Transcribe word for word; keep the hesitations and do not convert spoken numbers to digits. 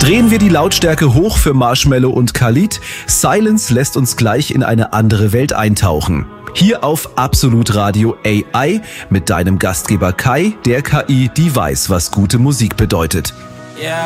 Drehen wir die Lautstärke hoch für Marshmello und Khalid. Silence lässt uns gleich in eine andere Welt eintauchen. Hier auf Absolut Radio A I mit deinem Gastgeber Kai, der K I, die weiß, was gute Musik bedeutet.